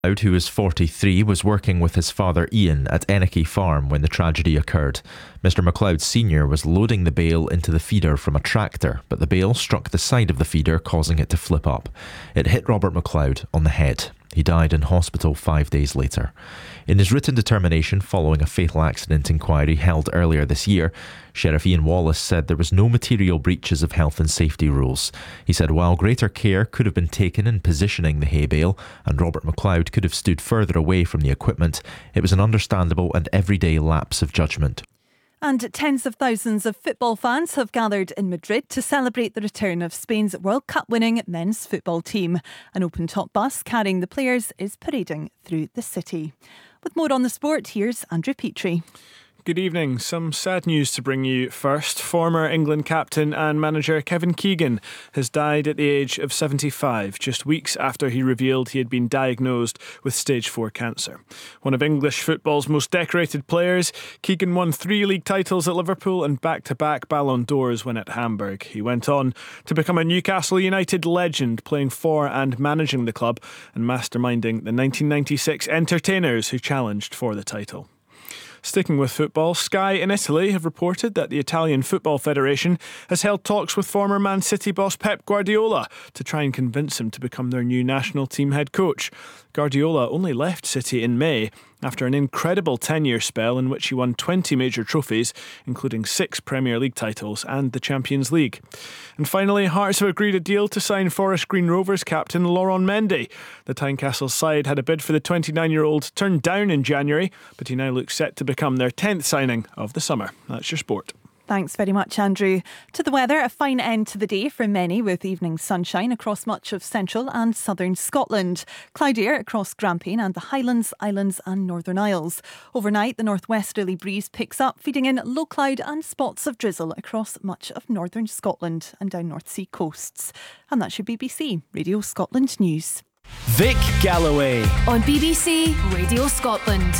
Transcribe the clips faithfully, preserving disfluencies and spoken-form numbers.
McLeod, who was forty-three, was working with his father Ian at Ennicky Farm when the tragedy occurred. Mister McLeod Senior was loading the bale into the feeder from a tractor, but the bale struck the side of the feeder, causing it to flip up. It hit Robert McLeod on the head. He died in hospital five days later. In his written determination following a fatal accident inquiry held earlier this year, Sheriff Ian Wallace said there was no material breaches of health and safety rules. He said while greater care could have been taken in positioning the hay bale and Robert McLeod could have stood further away from the equipment, it was an understandable and everyday lapse of judgment. And tens of thousands of football fans have gathered in Madrid to celebrate the return of Spain's World Cup winning men's football team. An open-top bus carrying the players is parading through the city. With more on the sport, here's Andrew Petrie. Good evening. Some sad news to bring you first. Former England captain and manager Kevin Keegan has died at the age of seventy-five, just weeks after he revealed he had been diagnosed with stage four cancer. One of English football's most decorated players, Keegan won three league titles at Liverpool and back-to-back Ballon d'Ors when at Hamburg. He went on to become a Newcastle United legend, playing for and managing the club and masterminding the nineteen ninety-six Entertainers who challenged for the title. Sticking with football, Sky in Italy have reported that the Italian Football Federation has held talks with former Man City boss Pep Guardiola to try and convince him to become their new national team head coach. Guardiola only left City in May after an incredible ten-year spell in which he won twenty major trophies, including six Premier League titles and the Champions League. And finally, Hearts have agreed a deal to sign Forest Green Rovers captain Laurent Mendy. The Tynecastle side had a bid for the twenty-nine-year-old turned down in January, but he now looks set to become their tenth signing of the summer. That's your sport. Thanks very much, Andrew. To the weather, a fine end to the day for many with evening sunshine across much of central and southern Scotland. Cloudier across Grampian and the Highlands, Islands and Northern Isles. Overnight, the northwesterly breeze picks up, feeding in low cloud and spots of drizzle across much of northern Scotland and down North Sea coasts. And that's your B B C Radio Scotland News. Vic Galloway on B B C Radio Scotland.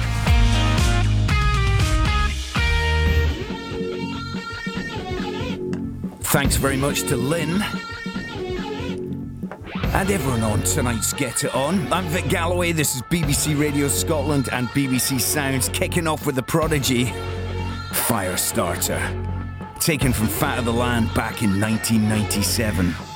Thanks very much to Lynn and everyone on tonight's Get It On. I'm Vic Galloway, this is B B C Radio Scotland and B B C Sounds, kicking off with the Prodigy, Firestarter, taken from Fat of the Land back in nineteen ninety-seven.